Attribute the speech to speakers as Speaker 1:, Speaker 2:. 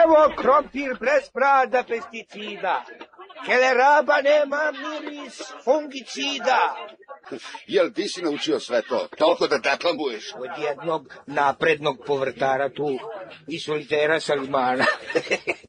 Speaker 1: Ovo krompir bez brada pesticida. Keleraba nema miris fungicida.
Speaker 2: Jel ti si naučio sve to? Toliko da deklamuješ?
Speaker 1: Od jednog naprednog povrtara tu, i solitera Salimana.